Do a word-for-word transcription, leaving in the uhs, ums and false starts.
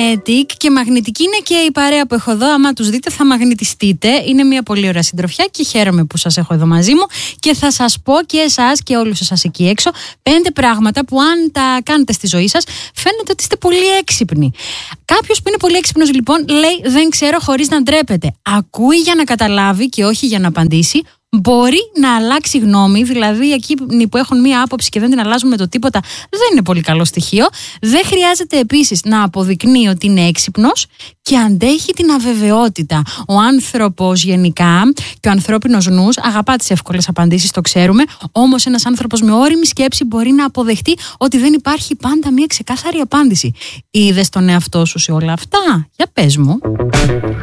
Magnetic, και μαγνητική είναι και η παρέα που έχω εδώ. Άμα τους δείτε θα μαγνητιστείτε. Είναι μια πολύ ωραία συντροφιά και χαίρομαι που σας έχω εδώ μαζί μου. Και θα σας πω και εσάς και όλους εσάς εκεί έξω πέντε πράγματα που αν τα κάνετε στη ζωή σας φαίνεται ότι είστε πολύ έξυπνοι. Κάποιος που είναι πολύ έξυπνος λοιπόν λέει δεν ξέρω χωρίς να ντρέπεται. Ακούει για να καταλάβει και όχι για να απαντήσει. Μπορεί να αλλάξει γνώμη, δηλαδή εκείνοι που έχουν μία άποψη και δεν την αλλάζουν με το τίποτα δεν είναι πολύ καλό στοιχείο. Δεν χρειάζεται επίσης να αποδεικνύει ότι είναι έξυπνος και αντέχει την αβεβαιότητα. Ο άνθρωπος γενικά και ο ανθρώπινος νους αγαπά τις εύκολες απαντήσεις, το ξέρουμε. Όμως ένας άνθρωπος με ώριμη σκέψη μπορεί να αποδεχτεί ότι δεν υπάρχει πάντα μία ξεκάθαρη απάντηση. Είδες τον εαυτό σου σε όλα αυτά? Για πες μου.